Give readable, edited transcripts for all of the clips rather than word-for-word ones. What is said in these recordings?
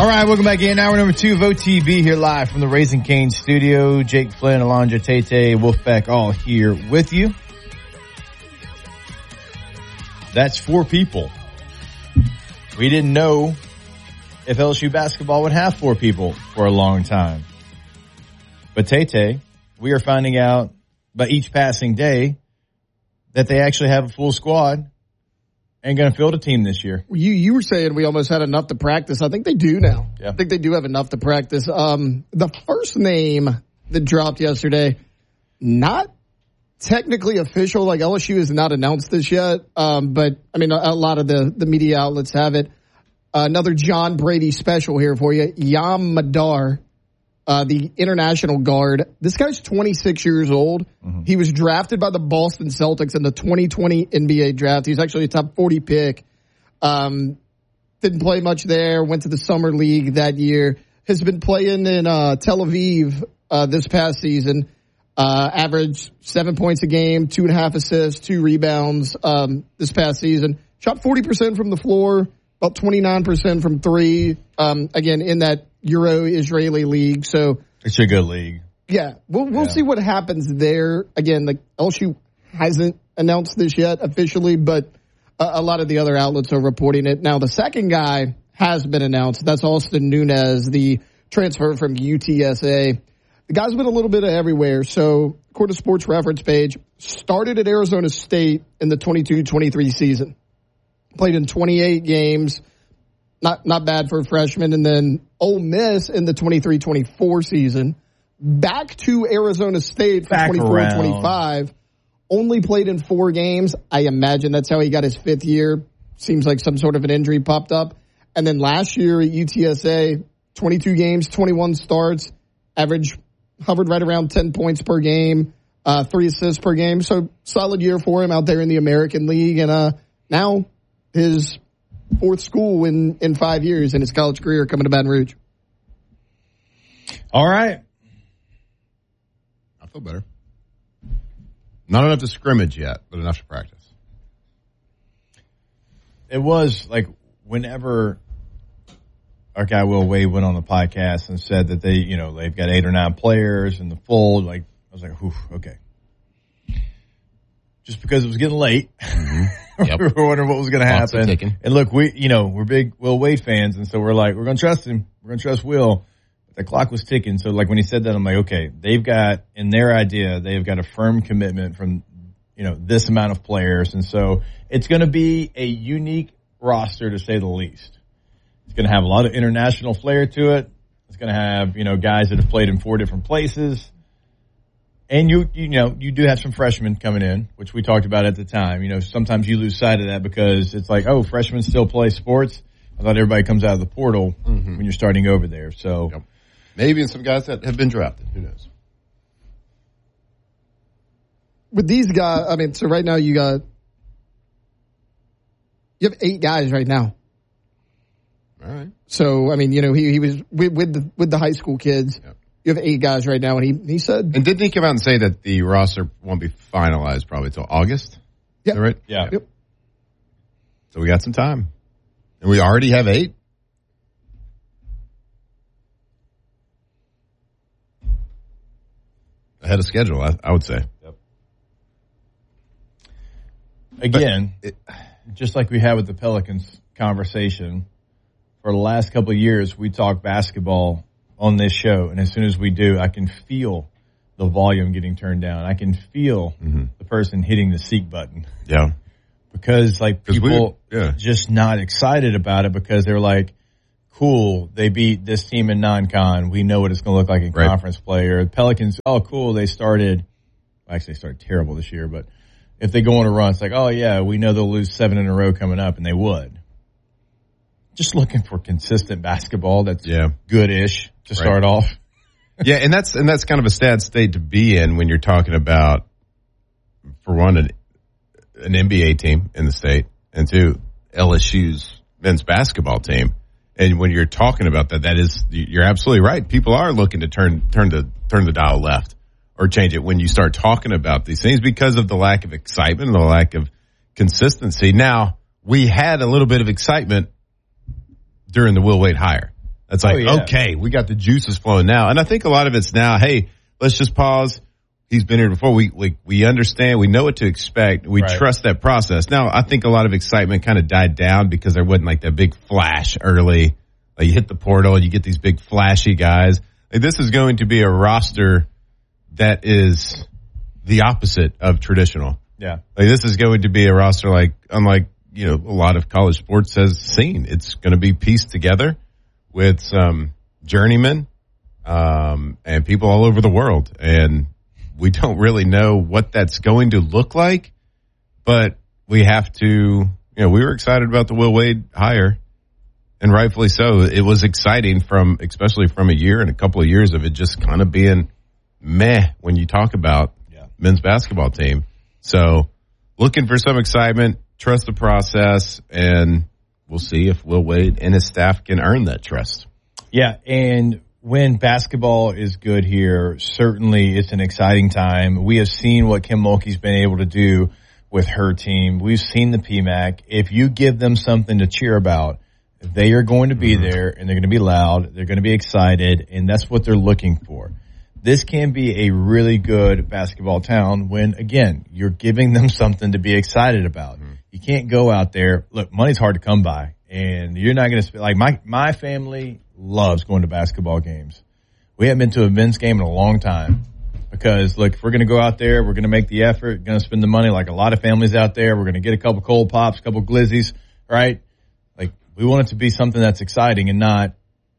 All right, welcome back in. Hour number 2 of OTB here live from the Raising Cane studio. Jake Flynn, Alondra Tate, Wolfpack all here with you. That's 4 people. We didn't know if LSU basketball would have 4 people for a long time. But Tate, we are finding out by each passing day that they actually have a full squad and going to field a team this year. You were saying we almost had enough to practice. I think they do now. Yeah. I think they do have enough to practice. The first name that dropped yesterday, not technically official. Like LSU has not announced this yet. But I mean, a lot of the media outlets have it. Another John Brady special here for you. Yam Madar, the international guard. This guy's 26 years old. Mm-hmm. He was drafted by the Boston Celtics in the 2020 NBA draft. He's actually a top 40 pick. Didn't play much there. Went to the summer league that year. Has been playing in Tel Aviv this past season. Averaged 7 points a game, 2.5 assists, 2 rebounds this past season. Shot 40% from the floor, about 29% from 3. Again, in that Euro-Israeli league. So it's a good league. Yeah. We'll see what happens there. Again, like LSU hasn't announced this yet officially, but a lot of the other outlets are reporting it. Now, the second guy has been announced. That's Austin Nunez, the transfer from UTSA. The guy's been a little bit of everywhere. So, according to Sports Reference page, started at Arizona State in the 22-23 season. Played in 28 games. Not bad for a freshman. And then Ole Miss in the 23-24 season. Back to Arizona State for 24-25. Only played in 4 games. I imagine that's how he got his 5th year. Seems like some sort of an injury popped up. And then last year at UTSA, 22 games, 21 starts. Hovered right around 10 points per game. 3 assists per game. So solid year for him out there in the American League. And now his 4th school in 5 years in his college career coming to Baton Rouge. All right. I feel better. Not enough to scrimmage yet, but enough to practice. It was like whenever our guy Will Wade went on the podcast and said that they've got 8 or 9 players in the fold. Like I was like, whew, okay. Just because it was getting late. Mm-hmm. Yep. We were wondering what was going to happen. And look, we're big Will Wade fans, and so we're like, we're going to trust him. We're going to trust Will. But the clock was ticking. So like when he said that, I'm like, okay, they've got, in their idea, they've got a firm commitment from, this amount of players. And so it's going to be a unique roster to say the least. It's going to have a lot of international flair to it. It's going to have, guys that have played in 4 different places. And you do have some freshmen coming in, which we talked about at the time. Sometimes you lose sight of that because it's like, oh, freshmen still play sports. I thought everybody comes out of the portal when you're starting over there. So maybe some guys that have been drafted. Who knows? With these guys, I mean, so right now you have 8 guys right now. All right. So I mean, he was with the high school kids. Yep. You have 8 guys right now, and he said... And didn't he come out and say that the roster won't be finalized probably until August? Yeah. Is that right? Yeah. Yep. So we got some time. And we already have 8? Ahead of schedule, I would say. Yep. Again, just like we had with the Pelicans conversation, for the last couple of years, we talk basketball on this show, and as soon as we do, I can feel the volume getting turned down. I can feel the person hitting the seek button. Yeah. Because people just not excited about it because they're like, cool, they beat this team in non-con. We know what it's going to look like in conference play. Or Pelicans, oh, cool, they started terrible this year, but if they go on a run, it's like, oh, yeah, we know they'll lose 7 in a row coming up, and they would. Just looking for consistent basketball that's good-ish to start off. Yeah, and that's kind of a sad state to be in when you're talking about, for one, an NBA team in the state, and 2, LSU's men's basketball team. And when you're talking about you're absolutely right. People are looking to turn the dial left or change it when you start talking about these things because of the lack of excitement and the lack of consistency. Now, we had a little bit of excitement during the Will Wade hire. It's like, okay, we got the juices flowing now. And I think a lot of it's now, hey, let's just pause. He's been here before. We understand. We know what to expect. We trust that process. Now, I think a lot of excitement kind of died down because there wasn't like that big flash early. Like you hit the portal and you get these big flashy guys. Like this is going to be a roster that is the opposite of traditional. Yeah. Like this is going to be a roster like unlike, a lot of college sports has seen. It's going to be pieced together with some journeymen and people all over the world. And we don't really know what that's going to look like, but we have to, we were excited about the Will Wade hire, and rightfully so. It was exciting especially from a year and a couple of years of it just kind of being meh when you talk about men's basketball team. So looking for some excitement, trust the process, and we'll see if Will Wade and his staff can earn that trust. Yeah, and when basketball is good here, certainly it's an exciting time. We have seen what Kim Mulkey's been able to do with her team. We've seen the PMAC. If you give them something to cheer about, they are going to be there, and they're going to be loud. They're going to be excited, and that's what they're looking for. This can be a really good basketball town when, again, you're giving them something to be excited about. You can't go out there. Look, money's hard to come by, and you're not going to spend. Like my family loves going to basketball games. We haven't been to a men's game in a long time because, look, if we're going to go out there, we're going to make the effort, going to spend the money like a lot of families out there. We're going to get a couple cold pops, a couple glizzies, right? Like we want it to be something that's exciting and not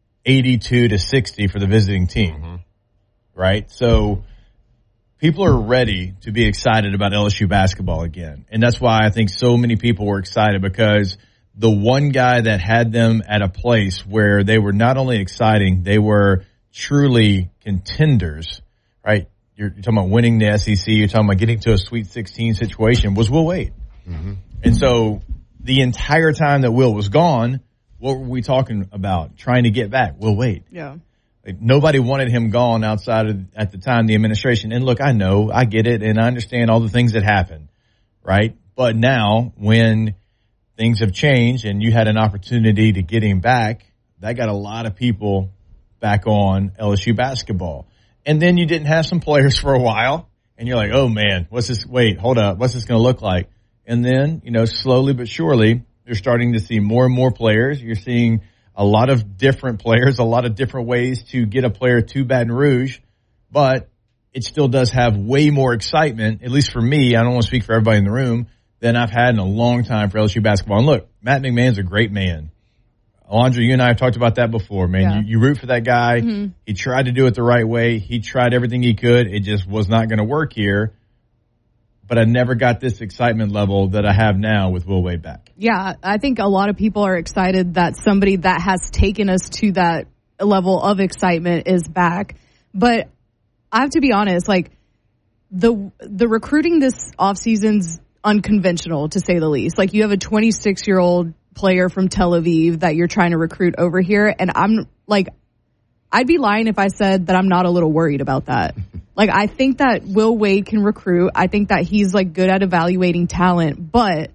82-60 for the visiting team, right? So people are ready to be excited about LSU basketball again. And that's why I think so many people were excited because the one guy that had them at a place where they were not only exciting, they were truly contenders, right? You're talking about winning the SEC. You're talking about getting to a Sweet 16 situation was Will Wade. And so the entire time that Will was gone, what were we talking about? Trying to get back Will Wade. Yeah. Like, nobody wanted him gone outside of, at the time, the administration. And look, I know, I get it, and I understand all the things that happened, right? But now, when things have changed and you had an opportunity to get him back, that got a lot of people back on LSU basketball. And then you didn't have some players for a while, and you're like, oh man, what's this going to look like? And then, slowly but surely, you're starting to see more and more players. You're seeing a lot of different players, a lot of different ways to get a player to Baton Rouge, but it still does have way more excitement, at least for me, I don't want to speak for everybody in the room, than I've had in a long time for LSU basketball. And look, Matt McMahon's a great man. Alondra, you and I have talked about that before, man. Yeah. You root for that guy. He tried to do it the right way. He tried everything he could. It just was not going to work here. But I never got this excitement level that I have now with Will Wade back. Yeah, I think a lot of people are excited that somebody that has taken us to that level of excitement is back. But I have to be honest, like the recruiting this offseason's unconventional, to say the least. Like, you have a 26-year-old player from Tel Aviv that you're trying to recruit over here, and I'm like, I'd be lying if I said that I'm not a little worried about that. Like, I think that Will Wade can recruit. I think that he's, like, good at evaluating talent. But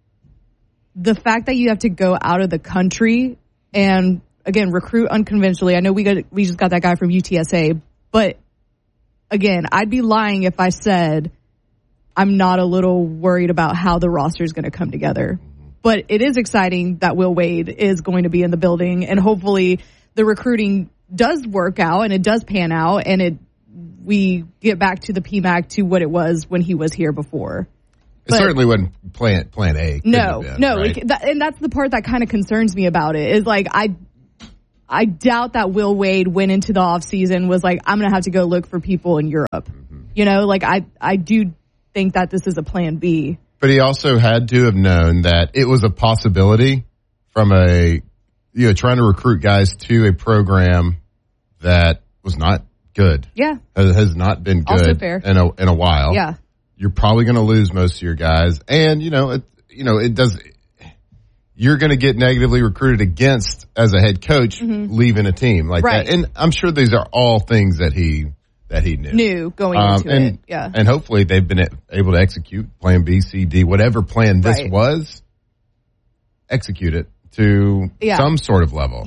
the fact that you have to go out of the country and, again, recruit unconventionally. I know we just got that guy from UTSA. But, again, I'd be lying if I said I'm not a little worried about how the roster is going to come together. But it is exciting that Will Wade is going to be in the building. And hopefully the recruiting does work out and it does pan out and we get back to the PMAC to what it was when he was here before. It certainly wasn't plan A. No, right? And that's the part that kind of concerns me about it is like, I doubt that Will Wade went into the offseason was like, I'm going to have to go look for people in Europe. Like I do think that this is a plan B. But he also had to have known that it was a possibility from trying to recruit guys to a program that was not good. Yeah. Has not been good also fair. in a while. Yeah. You're probably going to lose most of your guys. And, it does, you're going to get negatively recruited against as a head coach leaving a team like that. And I'm sure these are all things that he knew going into it. Yeah. And hopefully they've been able to execute plan B, C, D, whatever plan this was, execute it to some sort of level. Yeah.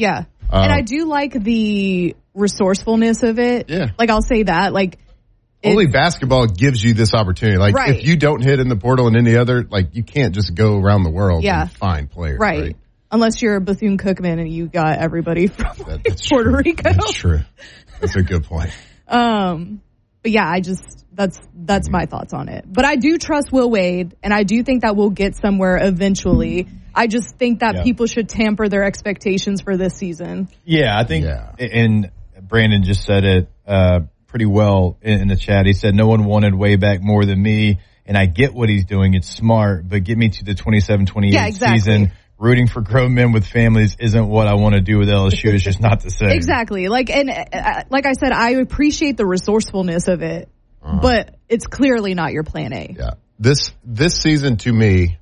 And I do like the resourcefulness of it. Yeah. Like, I'll say that. Like, only basketball gives you this opportunity. Like, right. if you don't hit in the portal and any other, like, you can't just go around the world and find players. Right. Unless you're Bethune-Cookman and you got everybody from Puerto Rico. That's true. That's a good point. But yeah, that's my thoughts on it. But I do trust Will Wade, and I do think that we'll get somewhere eventually. I just think that people should temper their expectations for this season. Yeah, I think, and Brandon just said it pretty well in the chat. He said, no one wanted Wade back more than me, and I get what he's doing. It's smart, but get me to the 27-28 season. Rooting for grown men with families isn't what I want to do with LSU. It's just not the same. Exactly. Like I said, I appreciate the resourcefulness of it, but it's clearly not your plan A. Yeah. This season to me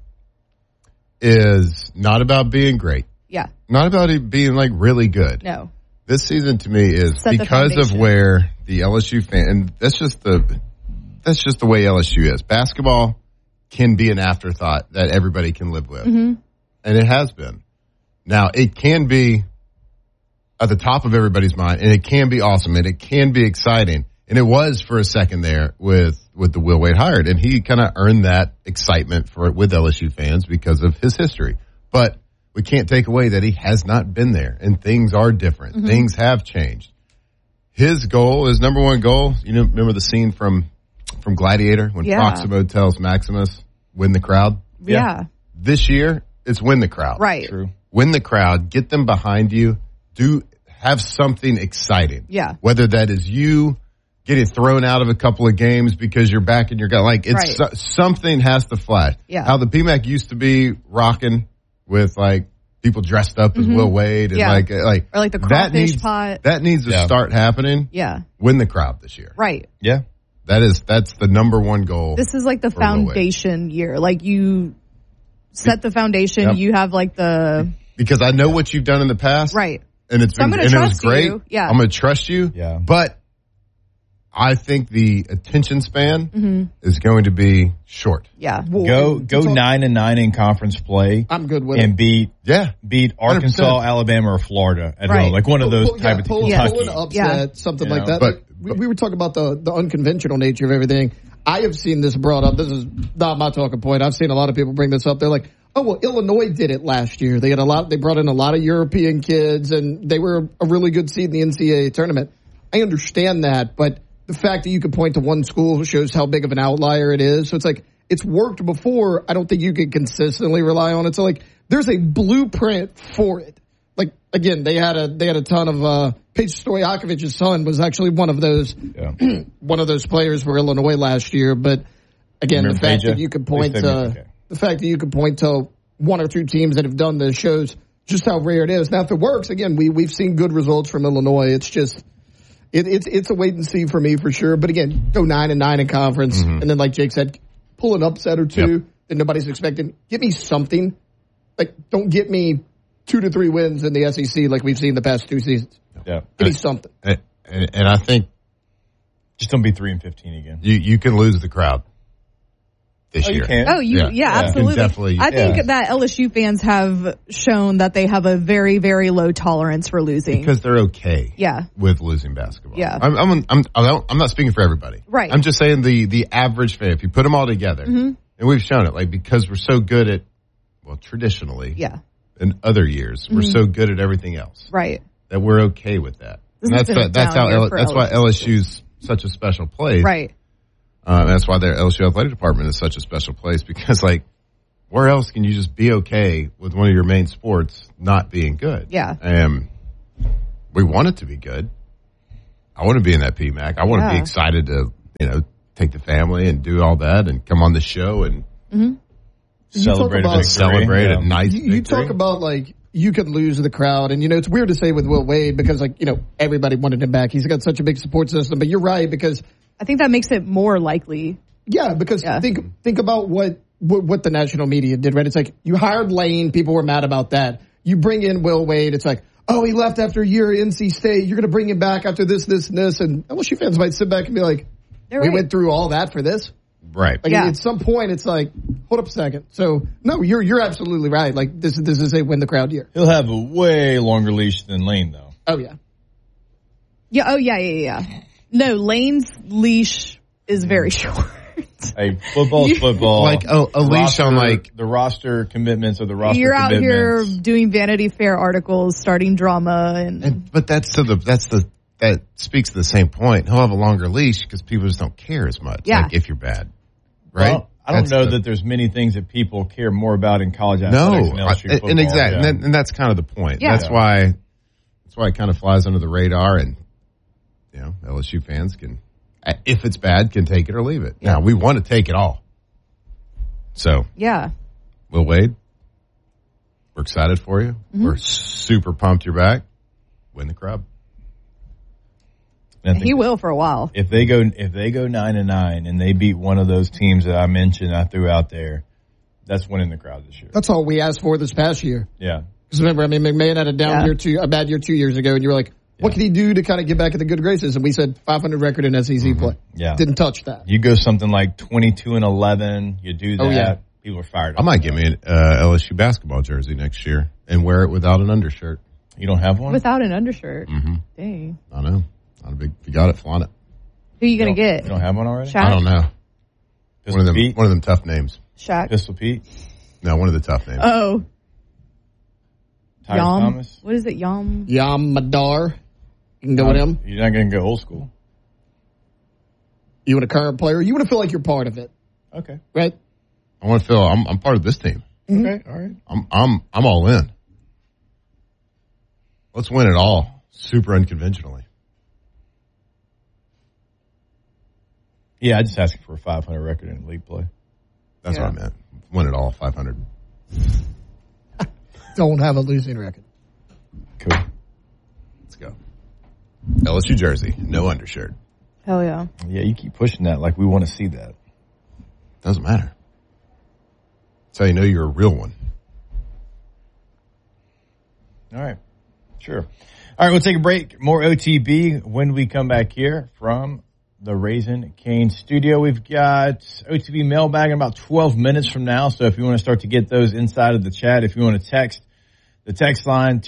is not about being great. Yeah. Not about it being like really good. No. This season to me is because of where the LSU fan, and that's just the way LSU is. Basketball can be an afterthought that everybody can live with. Mm-hmm. And it has been. Now, it can be at the top of everybody's mind, and it can be awesome, and it can be exciting. And it was for a second there with the Will Wade hired, and he kind of earned that excitement with LSU fans because of his history. But we can't take away that he has not been there, and things are different. Mm-hmm. Things have changed. His goal, his number one goal, remember the scene from Gladiator when Proximo tells Maximus, win the crowd? Yeah. This year, it's win the crowd. Right. True. Win the crowd. Get them behind you. Have something exciting. Yeah. Whether that is you getting thrown out of a couple of games because you're back in your gut. Like, something has to flash. Yeah. How the PMAC used to be rocking with, like, people dressed up as Will Wade. And or like the crawfish pot. That needs to start happening. Yeah. Win the crowd this year. Right. Yeah. That's the number one goal. This is like the foundation year. Like, you set the foundation. Yep. You have like because I know what you've done in the past. Right. And it was great. You. Yeah. I'm going to trust you. Yeah. But I think the attention span is going to be short. Yeah. Go 9-9 in conference play. I'm good with and it. beat Arkansas, 100%. Alabama, or Florida at home. Like one of those type of teams. Pull an upset, something like that. But we were talking about the unconventional nature of everything. I have seen this brought up. This is not my talking point. I've seen a lot of people bring this up. They're like, oh, well, Illinois did it last year. They brought in a lot of European kids, and they were a really good seed in the NCAA tournament. I understand that, but the fact that you could point to one school shows how big of an outlier it is. So it's like, it's worked before. I don't think you can consistently rely on it. So like, there's a blueprint for it. Like, again, they had a ton of, Paige Stojakovic's son was actually one of those, one of those players for Illinois last year. But again, the fact that you could point to one or two teams that have done this shows just how rare it is. Now, if it works, again, we've seen good results from Illinois. It's just, it's a wait and see for me for sure. But again, go 9-9 in conference, and then like Jake said, pull an upset or two that nobody's expecting. Get me something. Like, don't get me 2 to 3 wins in the SEC like we've seen the past 2 seasons. Yeah, give me something. And I think just don't be 3-15 again. You can lose the crowd this year. You can. Absolutely. Definitely. I think that LSU fans have shown that they have a very, very low tolerance for losing because they're okay. Yeah. With losing basketball. Yeah. I'm not speaking for everybody. Right. I'm just saying the average fan. If you put them all together, and we've shown it, like because we're so good at, well, traditionally, in other years, we're so good at everything else, right? That we're okay with that. And that's why LSU's such a special place, right? That's why their LSU athletic department is such a special place because, like, where else can you just be okay with one of your main sports not being good? Yeah. We want it to be good. I want to be in that PMAC. I want to be excited to, take the family and do all that and come on the show and celebrate a nice victory. You talk about, like, you could lose the crowd. And, it's weird to say with Will Wade because, like, everybody wanted him back. He's got such a big support system. But you're right because I think that makes it more likely. Yeah, because think about what the national media did, right? It's like you hired Lane. People were mad about that. You bring in Will Wade. It's like, oh, he left after a year at NC State. You're going to bring him back after this, and this. And LSU fans might sit back and be like, we went through all that for this. Right. Like at some point, it's like, hold up a second. So no, you're absolutely right. Like this is a win the crowd year. He'll have a way longer leash than Lane, though. Oh yeah. Yeah. Oh yeah. No, Lane's leash is very short. Hey, football's football. Like a leash on like the roster commitments or the roster. You're out here commitments. doing Vanity Fair articles, starting drama, and but that speaks to the same point. He'll have a longer leash because people just don't care as much. Yeah. Like if you're bad, right? Well, I don't know that there's many things that people care more about in college athletics than LSU football. And exactly, and that's kind of the point. Yeah. That's why it kind of flies under the radar, and LSU fans can, if it's bad, can take it or leave it. Yeah. Now we want to take it all. So yeah, Will Wade, we're excited for you. Mm-hmm. We're super pumped you're back. Win the crowd. He will for a while. If they go 9-9 and they beat one of those teams that I mentioned, I threw out there, that's winning the crowd this year. That's all we asked for this past year. Yeah. Because remember, McMahon had a bad year 2 years ago, and you were like, what can he do to kind of get back in the good graces? And we said 500 record in SEC play. Yeah. Didn't touch that. You go something like 22-11, you do that. Oh, yeah. People are fired up. I might get me an LSU basketball jersey next year and wear it without an undershirt. You don't have one? Without an undershirt? Mm-hmm. Dang. I know. Not a big. If you got it, flaunt it. Who are you going to get? You don't have one already? Shaq? I don't know. Pistol Pete? One of them tough names. Shaq? Pistol Pete? No, one of the tough names. Oh. Tyrese Yam? Thomas? What is it? Yam Madar. You can go with him. You're not going to go old school? You want a current player? You want to feel like you're part of it. Okay. Right? I want to feel I'm part of this team. Mm-hmm. Okay, all right. I'm all in. Let's win it all, super unconventionally. Yeah, I just asking for a 500 record in league play. That's what I meant. Win it all, 500. Don't have a losing record. Cool. Let's go. LSU jersey, no undershirt. Hell yeah. Yeah, you keep pushing that like we want to see that. Doesn't matter. That's how you know you're a real one. All right. Sure. All right, we'll take a break. More OTB when we come back here from the Raising Cane studio. We've got OTB mailbag in about 12 minutes from now. So if you want to start to get those inside of the chat, if you want to text, the text line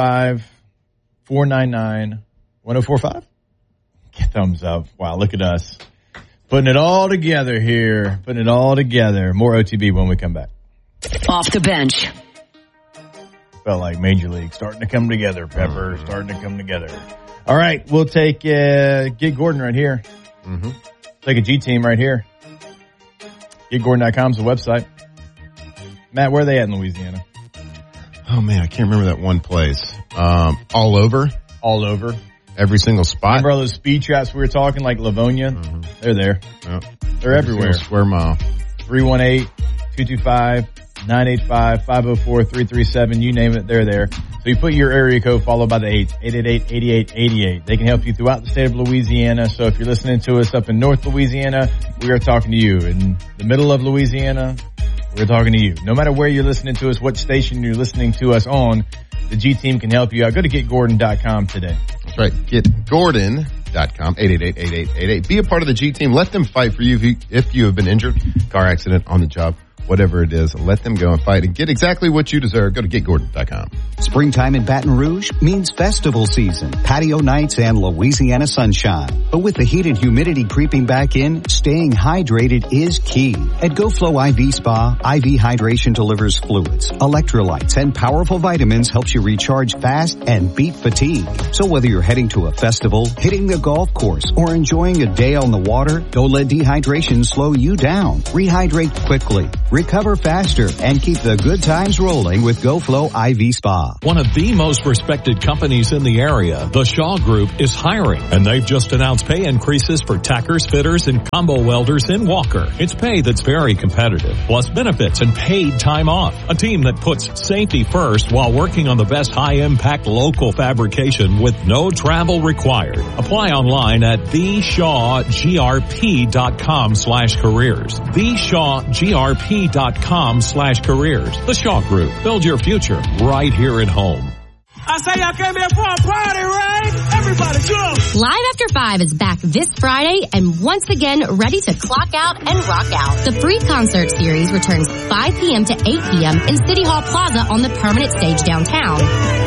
225-499-1045. Thumbs up. Wow, look at us. Putting it all together here. Putting it all together. More OTB when we come back. Off the bench. Felt like Major League starting to come together, Pepper, starting to come together. All right, we'll take Get Gordon right here. Mm-hmm. Take a G team right here. GetGordon.com is the website. Matt, where are they at in Louisiana? Oh, man, I can't remember that one place. All over. All over. Every single spot. Remember all those speed traps we were talking, like Livonia? Mm-hmm. They're there. Yep. They're everywhere. Square mile. 318-225-985-504-337. You name it, they're there. So you put your area code followed by the 888-8888. They can help you throughout the state of Louisiana. So if you're listening to us up in North Louisiana, we are talking to you. In the middle of Louisiana, we're talking to you. No matter where you're listening to us, what station you're listening to us on, the G team can help you out. Go to GetGordon.com today. That's right. GetGordon.com, 888-8888. Be a part of the G team. Let them fight for you if you have been injured, car accident, on the job, whatever it is. Let them go and fight and get exactly what you deserve. Go to GetGordon.com. Springtime in Baton Rouge means festival season, patio nights, and Louisiana sunshine. But with the heat and humidity creeping back in, staying hydrated is key. At GoFlow IV Spa, IV hydration delivers fluids, electrolytes, and powerful vitamins helps you recharge fast and beat fatigue. So whether you're heading to a festival, hitting the golf course, or enjoying a day on the water, don't let dehydration slow you down. Rehydrate quickly, recover faster, and keep the good times rolling with GoFlow IV Spa. One of the most respected companies in the area, the Shaw Group, is hiring, and they've just announced pay increases for tackers, fitters, and combo welders in Walker. It's pay that's very competitive, plus benefits and paid time off. A team that puts safety first while working on the best high-impact local fabrication with no travel required. Apply online at theshawgrp.com/careers. theshawgrp.com/careers. The Shaw Group. Build your future right here at home. I say y'all came here for a party, right? Everybody jump! Live after 5 is back this Friday and once again ready to clock out and rock out. The free concert series returns 5 p.m. to 8 p.m. in City Hall Plaza on the permanent stage downtown.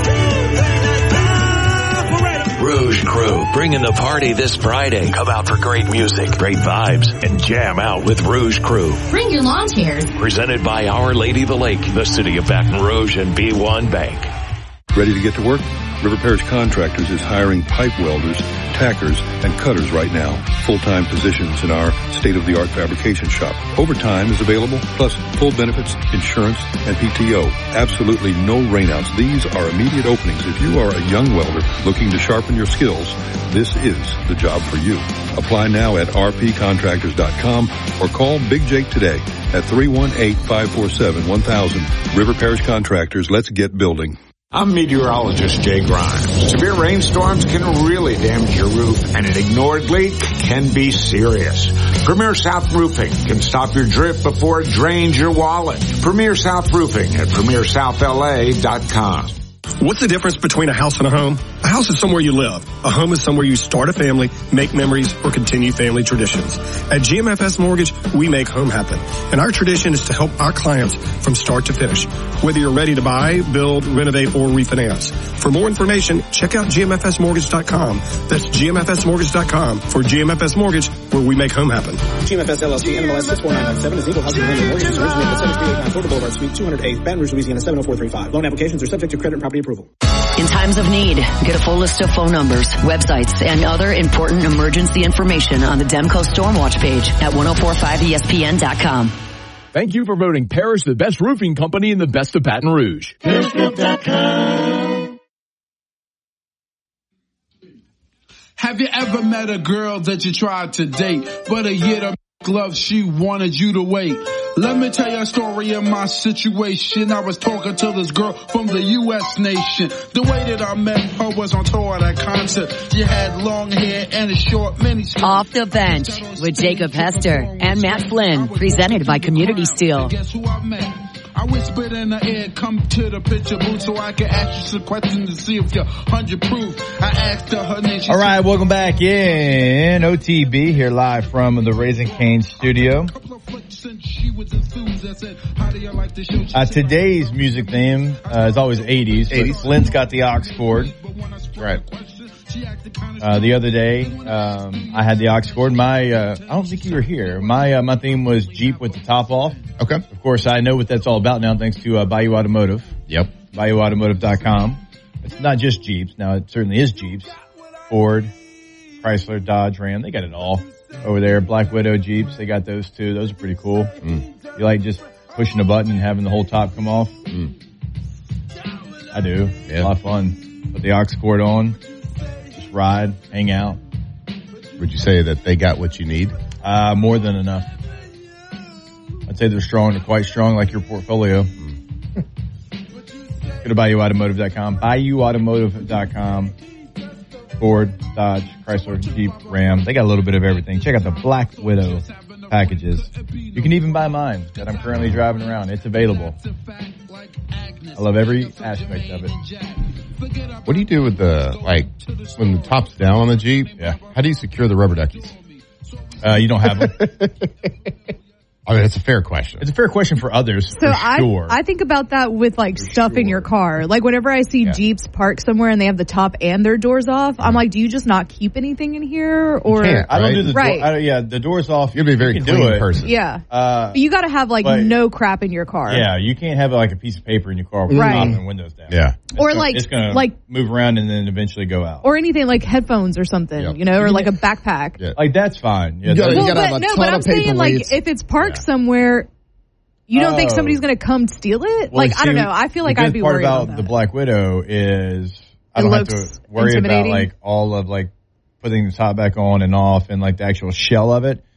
Rouge Crew, bringing the party this Friday. Come out for great music, great vibes, and jam out with Rouge Crew. Bring your lawn chairs. Presented by Our Lady of the Lake, the City of Baton Rouge, and B1 Bank. Ready to get to work? River Parish Contractors is hiring pipe welders, tackers, and cutters right now. Full-time positions in our state-of-the-art fabrication shop. Overtime is available, plus full benefits, insurance, and PTO. Absolutely no rainouts. These are immediate openings. If you are a young welder looking to sharpen your skills, this is the job for you. Apply now at rpcontractors.com or call Big Jake today at 318-547-1000. River Parish Contractors, let's get building. I'm meteorologist Jay Grimes. Severe rainstorms can really damage your roof, and an ignored leak can be serious. Premier South Roofing can stop your drip before it drains your wallet. Premier South Roofing at premierSouthLA.com. What's the difference between a house and a home? A house is somewhere you live. A home is somewhere you start a family, make memories, or continue family traditions. At GMFS Mortgage, we make home happen. And our tradition is to help our clients from start to finish. Whether you're ready to buy, build, renovate, or refinance. For more information, check out GMFSmortgage.com. That's GMFSmortgage.com for GMFS Mortgage, where we make home happen. GMFS LLC, NMLS 64997 is equal housing lender mortgage. Originated at 7389 Porter Boulevard, Suite 208, Baton Rouge, Louisiana 70435. Loan applications are subject to credit and property approval. In times of need, get a full list of phone numbers, websites, and other important emergency information on the Demco Stormwatch page at 1045ESPN.com. Thank you for voting Parrish the best roofing company in the best of Baton Rouge. ParrishGroup.com. Have you ever met a girl that you tried to date, but a year to make love she wanted you to wait? Let me tell you a story of my situation. I was talking to this girl from the U.S. nation. The way that I met her was on tour at a concert. She had long hair and a short mini skirt. Off the Bench with Jacob Hester and Matt Flynn, presented by Community Steel. Guess who I met? I whispered in the air, come to the picture booth so I can ask you some questions to see if you're 100 proof. I asked her name. All right, welcome back in OTB here live from the Raising Cane's studio. Today's music theme is always 80s. Flynn's got the aux cord. Right. The other day, I had the aux cord. I don't think you were here. My theme was Jeep with the top off. Okay. Of course, I know what that's all about now, thanks to Bayou Automotive. Yep. BayouAutomotive.com. It's not just Jeeps. Now, it certainly is Jeeps. Ford, Chrysler, Dodge, Ram. They got it all over there. Black Widow Jeeps. They got those too. Those are pretty cool. You like just pushing a button and having the whole top come off? I do. Yeah. A lot of fun. Put the aux cord on. Just ride, hang out. Would you say that they got what you need? More than enough. I'd say they're strong. They're quite strong, like your portfolio. Go to BayouAutomotive.com. BayouAutomotive.com. Ford, Dodge, Chrysler, Jeep, Ram. They got a little bit of everything. Check out the Black Widow packages. You can even buy mine that I'm currently driving around. It's available. I love every aspect of it. What do you do with when the top's down on the Jeep? Yeah. How do you secure the rubber duckies? You don't have them. I mean, it's a fair question. It's a fair question for others, so for sure. I think about that with stuff in your car. Like whenever I see Jeeps parked somewhere and they have the top and their doors off, I'm like, do you just not keep anything in here? Or I don't do the door. The doors off. You'd be a very clean person. Yeah. But you got to have no crap in your car. Yeah, you can't have a piece of paper in your car with the top and windows down. Yeah. It's gonna move around and then eventually go out. Or anything like headphones or something, or like a backpack. Yeah. That's fine. Yeah, you gotta have a ton of paper weights. If it's parked somewhere, you don't think somebody's going to come steal it? Well, I don't know. I feel like I'd be worried about that. The part about the Black Widow is I don't have to worry about all of putting the top back on and off and the actual shell of it.